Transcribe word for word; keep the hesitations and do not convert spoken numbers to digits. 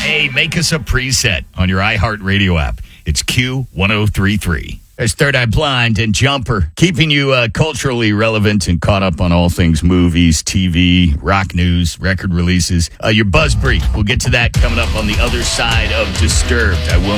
Hey, make us a preset on your iHeartRadio app. It's Q ten thirty-three. There's Third Eye Blind and Jumper, keeping you uh, culturally relevant and caught up on all things movies, T V, rock news, record releases. Uh, your Buzz Brief. We'll get to that coming up on the other side of Disturbed. I will